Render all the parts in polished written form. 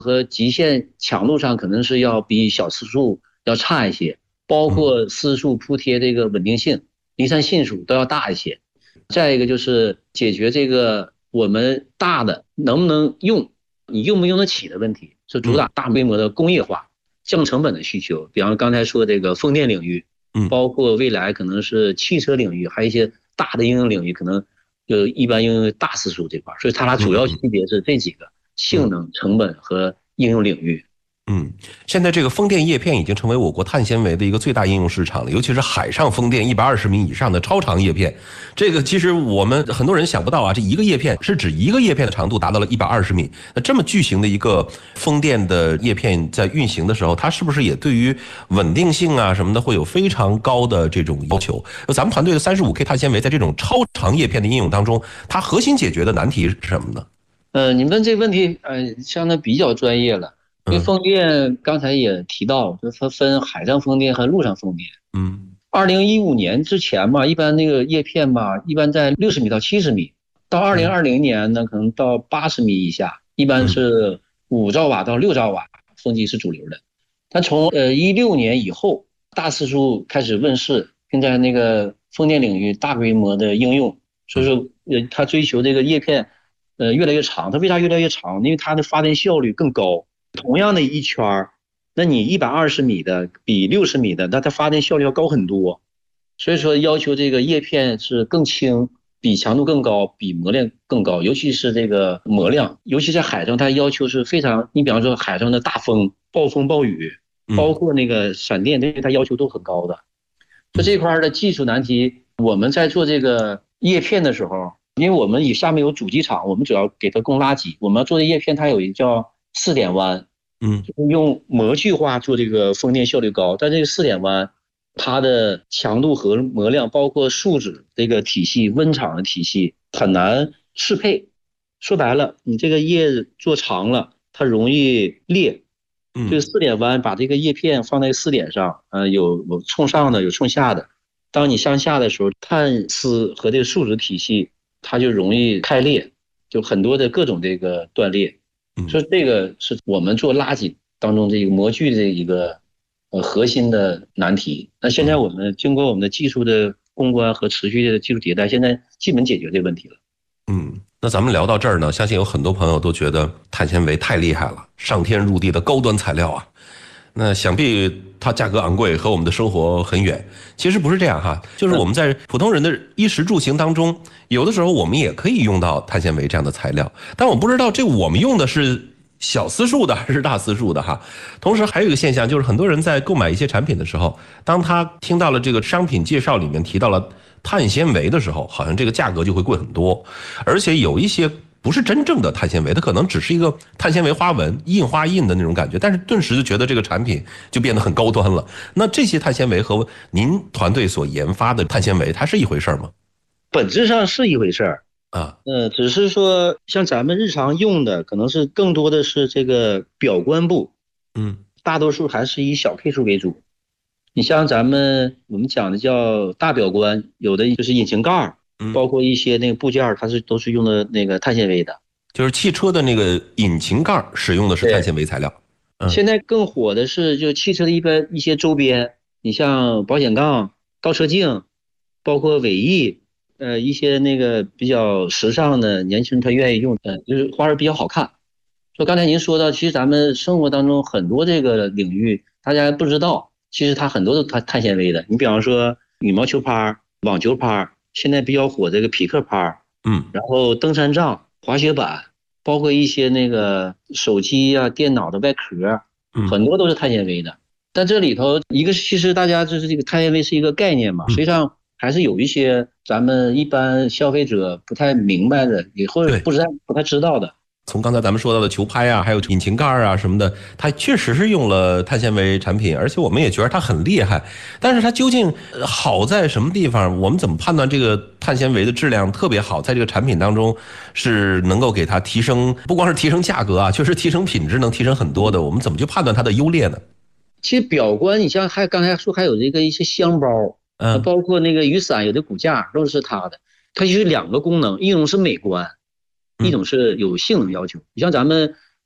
和极限强度上可能是要比小次数要差一些，包括丝数铺贴这个稳定性、离散系数都要大一些。再一个就是解决这个我们大的能不能用，你用不用得起的问题，是主打大规模的工业化、降成本的需求。比方刚才说这个风电领域，包括未来可能是汽车领域，还有一些大的应用领域，可能一般应用大次数这块，所以它俩主要区别是这几个：性能、成本和应用领域。 现在这个风电叶片已经成为我国碳纤维的一个最大应用市场了，尤其是海上风电120米以上的超长叶片。这个其实我们很多人想不到啊，这一个叶片是指一个叶片的长度达到了120米。那这么巨型的一个风电的叶片在运行的时候，它是不是也对于稳定性啊什么的会有非常高的这种要求？咱们团队的35K 碳纤维在这种超长叶片的应用当中，它核心解决的难题是什么呢？ 你问这个问题相当比较专业了。因为风电刚才也提到，就是它分海上风电和陆上风电。2015年之前嘛，一般那个叶片吧，一般在60米到70米，到2020年呢，可能到80米以下，一般是5兆瓦到6兆瓦，风机是主流的。但从16年以后，大次数开始问世，并在那个风电领域大规模的应用，所以说它追求这个叶片越来越长。它为啥越来越长？因为它的发电效率更高。同样的一圈，那你120米的比60米的，那它发电效率要高很多。所以说要求这个叶片是更轻，比强度更高，比磨量更高，尤其是这个磨量，尤其在海上，它要求是非常，你比方说海上的大风、暴风、暴雨，包括那个闪电，对它要求都很高的。就这块的技术难题，我们在做这个叶片的时候，因为我们下面有主机厂，我们主要给它供垃圾，我们要做的叶片，它有一个叫4点弯，就是用模具化做这个风电效率高，但这个4点弯，它的强度和磨量，包括树脂这个体系、温场的体系很难适配。说白了，你这个叶做长了，它容易裂。就是4点弯，把这个叶片放在4点上，有冲上的，有冲下的。当你向下的时候，碳丝和这个树脂体系，它就容易开裂，就很多的各种这个断裂。所以这个是我们做垃圾当中这个模具的一个核心的难题。那现在我们经过我们的技术的攻关和持续的技术迭代，现在基本解决这个问题了。 那咱们聊到这儿呢，相信有很多朋友都觉得碳纤维太厉害了，上天入地的高端材料啊。那想必它价格昂贵，和我们的生活很远。其实不是这样哈，就是我们在普通人的衣食住行当中，有的时候我们也可以用到碳纤维这样的材料，但我不知道这我们用的是小丝数的还是大丝数的哈。同时还有一个现象，就是很多人在购买一些产品的时候，当他听到了这个商品介绍里面提到了碳纤维的时候，好像这个价格就会贵很多。而且有一些不是真正的碳纤维，它可能只是一个碳纤维花纹印花印的那种感觉，但是顿时就觉得这个产品就变得很高端了。那这些碳纤维和您团队所研发的碳纤维，它是一回事吗？ 本质上是一回事儿啊，只是说像咱们日常用的，可能是更多的是这个表观部，大多数还是以小 K 数为主。你像我们讲的叫大表观，有的就是引擎盖，包括一些那个部件，它都是用的那个碳纤维的。 就是汽车的那个引擎盖使用的是碳纤维材料。 现在更火的是就汽车的一些周边，你像保险杠、倒车镜，包括尾翼，一些那个比较时尚的年轻人他愿意用的，就是花儿比较好看。说刚才您说到，其实咱们生活当中很多这个领域大家不知道，其实它很多都碳纤维的。你比方说羽毛球拍、网球拍，现在比较火这个匹克拍，然后登山杖、滑雪板，包括一些那个手机啊、电脑的外壳，很多都是碳纤维的。但这里头一个其实大家就是这个碳纤维是一个概念嘛，实际上还是有一些咱们一般消费者不太明白的，也或者不太知道的。 从刚才咱们说到的球拍啊，还有引擎盖啊什么的，它确实是用了碳纤维产品，而且我们也觉得它很厉害。但是它究竟好在什么地方？我们怎么判断这个碳纤维的质量特别好，在这个产品当中是能够给它提升，不光是提升价格啊，确实提升品质，能提升很多的。我们怎么去判断它的优劣呢？ 其实表观，你像刚才说还有这个一些箱包，包括那个雨伞，有的骨架都是它的。它其实2个功能，一种是美观，一种是有性能要求。你像咱们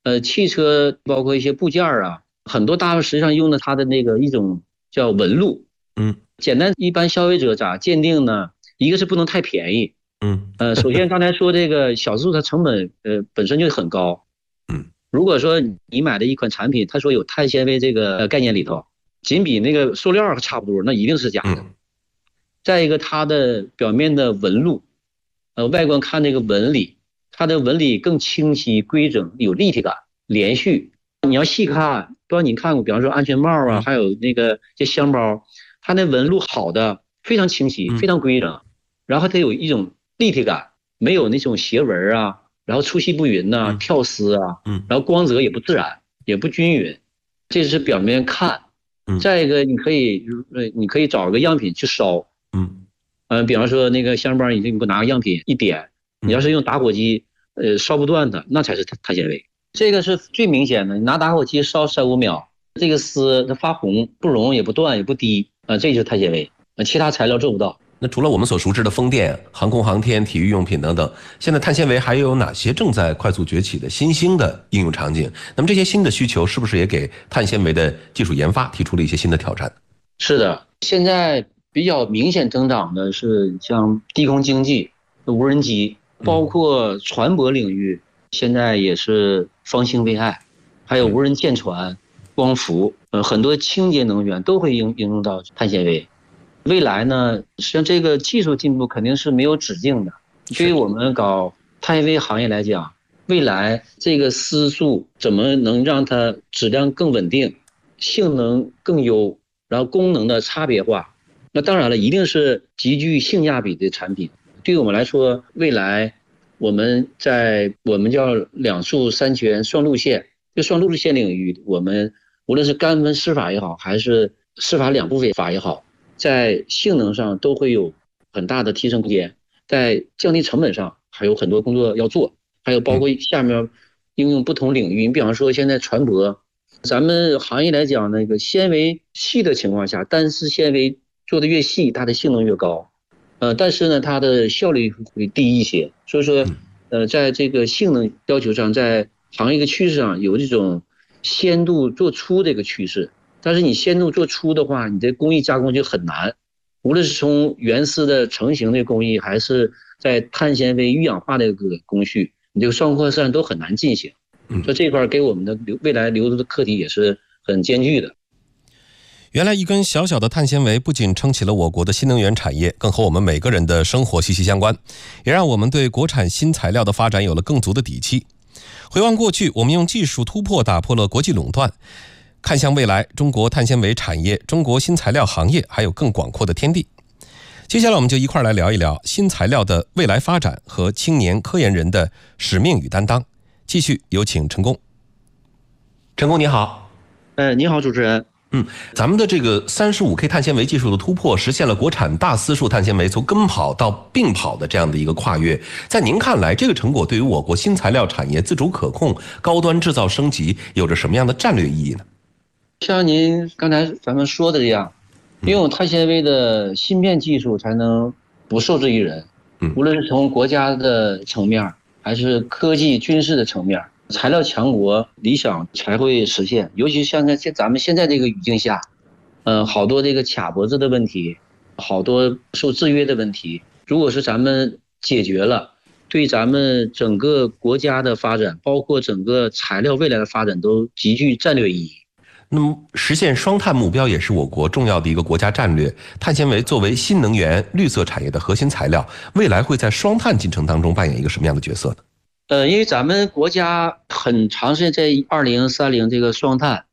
汽车包括一些部件啊，很多大陆实际上用的它的那个一种叫纹路。简单一般消费者咋鉴定呢？一个是不能太便宜。首先刚才说这个小数它成本本身就很高。如果说你买的一款产品，他说有碳纤维这个概念里头，仅比那个塑料差不多，那一定是假的。再一个，它的表面的纹路，外观看这个纹理，它的纹理更清晰、规整、有立体感、连续。你要细看，不知道你看过，比方说安全帽啊，还有那个这箱包，它那纹路好的非常清晰、非常规整，然后它有一种立体感，没有那种斜纹啊。然后粗细不匀呐，跳丝啊，然后光泽也不自然，也不均匀，这是表面看。再一个，你可以找个样品去烧。比方说那个箱包，你给我拿个样品一点，你要是用打火机，烧不断的，那才是碳纤维。这个是最明显的，你拿打火机烧3-5秒，这个丝它发红，不熔也不断也不滴，这就是碳纤维，其他材料做不到。 那除了我们所熟知的风电、航空航天、体育用品等等，现在碳纤维还有哪些正在快速崛起的新兴的应用场景？那么这些新的需求是不是也给碳纤维的技术研发提出了一些新的挑战？ 是的，现在比较明显增长的是像低空经济、无人机，包括船舶领域，现在也是方兴未艾，还有无人舰船、光伏，很多清洁能源都会应用到碳纤维。未来呢，实际上这个技术进步肯定是没有止境的。对于我们搞碳纤维行业来讲，未来这个丝素怎么能让它质量更稳定、性能更优，然后功能的差别化，那当然了，一定是极具性价比的产品。对于我们来说，未来我们在我们叫2速3全双路线，这双路线领域，我们无论是干分施法也好，还是施法2步法也好，在性能上都会有很大的提升空间，在降低成本上还有很多工作要做，还有包括下面应用不同领域。你比方说现在船舶，咱们行业来讲，那个纤维细的情况下，单丝纤维做的越细，它的性能越高，但是呢，它的效率会低一些。所以说，在这个性能要求上，在行业的趋势上有这种纤度做粗的一个趋势。但是你纤度做粗的话，你的工艺加工就很难，无论是从原丝的成型的工艺，还是在碳纤维预氧化的一个工序，你这个双扩散都很难进行。所以这块给我们的未来留住的课题也是很艰巨的。 原来一根小小的碳纤维不仅撑起了我国的新能源产业，更和我们每个人的生活息息相关，也让我们对国产新材料的发展有了更足的底气。回望过去，我们用技术突破打破了国际垄断，看向未来，中国碳纤维产业、中国新材料行业还有更广阔的天地。接下来我们就一块来聊一聊新材料的未来发展和青年科研人的使命与担当。继续有请陈工。陈工你好。 你好主持人。 咱们的这个35K 碳纤维技术的突破，实现了国产大丝数碳纤维从跟跑到并跑的这样的一个跨越。在您看来，这个成果对于我国新材料产业自主可控、高端制造升级有着什么样的战略意义呢？ 像您刚才咱们说的这样，拥有碳纤维的芯片技术才能不受制于人。无论是从国家的层面，还是科技军事的层面，材料强国理想才会实现。尤其像在咱们现在这个语境下，好多这个卡脖子的问题，好多受制约的问题，如果是咱们解决了，对咱们整个国家的发展，包括整个材料未来的发展都极具战略意义。 那么实现双碳目标也是我国重要的一个国家战略。碳纤维作为新能源绿色产业的核心材料，未来会在双碳进程当中扮演一个什么样的角色呢？ 因为咱们国家很长时间在2030这个双碳，